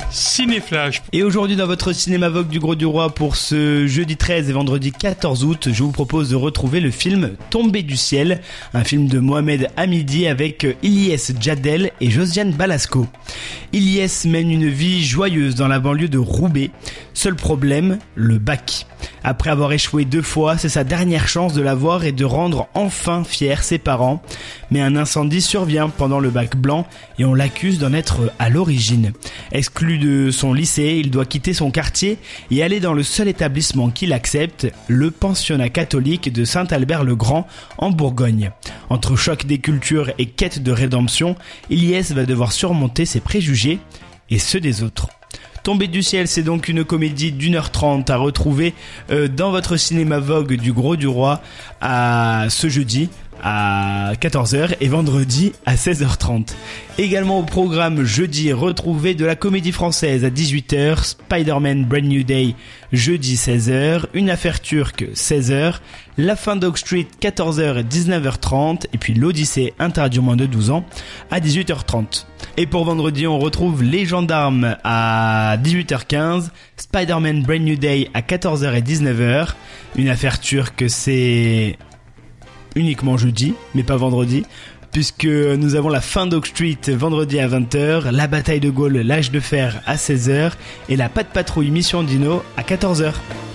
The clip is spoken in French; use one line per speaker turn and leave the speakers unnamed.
Cinéflash.
Et aujourd'hui dans votre Cinéma Vogue du Gros du Roi pour ce jeudi 13 et vendredi 14 août, je vous propose de retrouver le film Tombé du ciel, un film de Mohamed Hamidi avec Ilyes Djadel et Josiane Balasco. Ilyes mène une vie joyeuse dans la banlieue de Roubaix. Seul problème, le bac. Après avoir échoué 2 fois, c'est sa dernière chance de l'avoir et de rendre enfin fiers ses parents. Mais un incendie survient pendant le bac blanc et on l'accuse d'en être à l'origine. Exclu de son lycée, il doit quitter son quartier et aller dans le seul établissement qu'il accepte, le pensionnat catholique de Saint-Albert-le-Grand en Bourgogne. Entre choc des cultures et quête de rédemption, Ilyes va devoir surmonter ses préjugés et ceux des autres. Tombé du ciel, c'est donc une comédie d'1h30 à retrouver dans votre Cinéma Vogue du Gros du Roi à ce jeudi à 14h et vendredi à 16h30. Également au programme jeudi, retrouvez de la comédie française à 18h, Spider-Man Brand New Day jeudi 16h, Une affaire turque 16h, La fin d'Oak Street 14h et 19h30 et puis l'Odyssée interdit aux moins de 12 ans à 18h30. Et pour vendredi, on retrouve Les Gendarmes à 18h15, Spider-Man Brand New Day à 14h et 19h, Une affaire turque c'est uniquement jeudi, mais pas vendredi, puisque nous avons La fin d'Oak Street vendredi à 20h, La bataille de Gaulle, l'âge de fer à 16h et La Patte Patrouille Mission Dino à 14h.